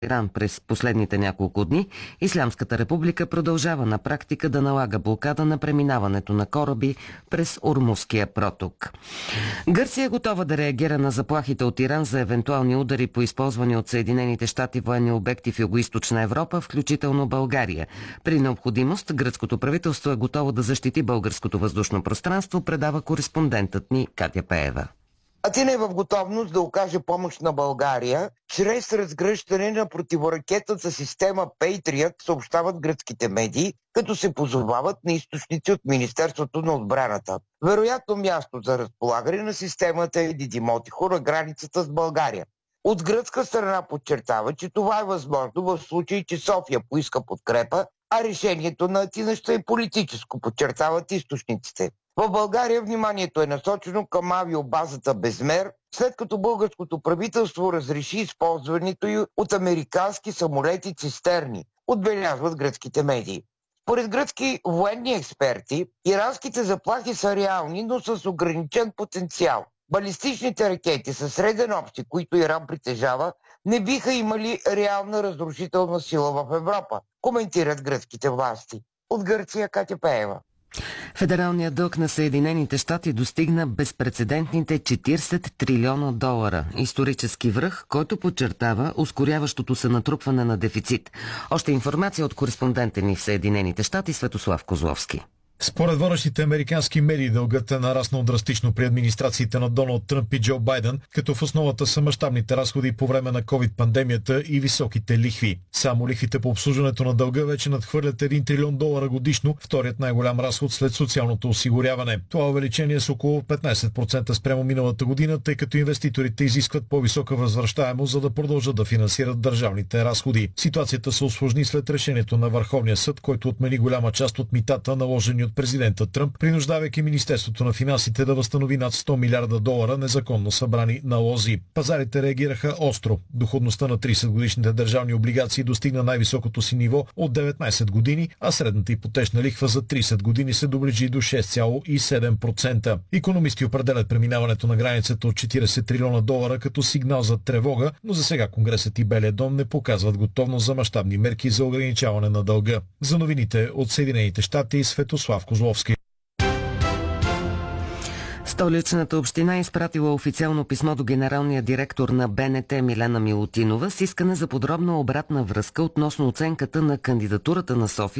Иран през последните няколко дни, Ислямската република продължава на практика да налага блокада на преминаването на кораби през Ормузския проток. Гърция е готова да реагира на заплахите от Иран за евентуални удари по използвани от Съединените щати военни обекти в Югоизточна Европа, включително България. При необходимост гръцкото правителство е готово да защити българското въздушно пространство, предава кореспондентът ни Катя Пеева. Атина е в готовност да окаже помощ на България чрез разгръщане на противоракетната система Patriot, съобщават гръцките медии, като се позовават на източници от Министерството на отбраната. Вероятно място за разполагане на системата е Дидимотихо на границата с България. От гръцка страна подчертава, че това е възможно в случай, че София поиска подкрепа, а решението на Атина ще е политическо, подчертават източниците. В България вниманието е насочено към авиобазата Безмер, след като българското правителство разреши използването й от американски самолети цистерни, отбелязват гръцките медии. Според гръцки военни експерти, иранските заплахи са реални, но с ограничен потенциал. Балистичните ракети със среден общи, които Иран притежава, не биха имали реална разрушителна сила в Европа, коментират гръцките власти. От Гърция, Катя Пеева. Федералният дълг на Съединените щати достигна безпрецедентните 40 трилиона долара. Исторически връх, който подчертава ускоряващото се натрупване на дефицит. Още информация от кореспондента ни в Съединените щати Светослав Козловски. Според водещите американски медии дългът е нараснал драстично при администрациите на Доналд Тръмп и Джо Байден, като в основата са мащабните разходи по време на COVID-пандемията и високите лихви. Само лихвите по обслужването на дълга вече надхвърлят 1 трилион долара годишно, вторият най-голям разход след социалното осигуряване. Това увеличение е с около 15% спрямо миналата година, тъй като инвеститорите изискват по-висока възвръщаемост, за да продължат да финансират държавните разходи. Ситуацията се усложни след решението на Върховния съд, който отмени голяма част от митата, наложени от президента Тръмп, принуждавайки Министерството на финансите да възстанови над 100 милиарда долара незаконно събрани налози. Пазарите реагираха остро. Доходността на 30-годишните държавни облигации достигна най-високото си ниво от 19 години, а средната ипотечна лихва за 30 години се доближи до 6,7%. Икономисти определят преминаването на границата от 40 трилиона долара като сигнал за тревога, но за сега Конгресът и Белия дом не показват готовност за мащабни мерки за ограничаване на дълга. За новините от Съединените щати, Светослав Козловски. Столичната община е изпратила официално писмо до генералния директор на БНТ Милена Милутинова с искане за подробна обратна връзка относно оценката на кандидатурата на София